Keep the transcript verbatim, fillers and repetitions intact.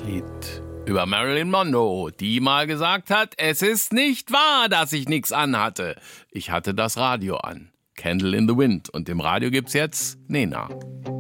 Lied über Marilyn Monroe, die mal gesagt hat, es ist nicht wahr, dass ich nichts anhatte. Ich hatte das Radio an. Candle in the Wind. Und im Radio gibt's jetzt Nena.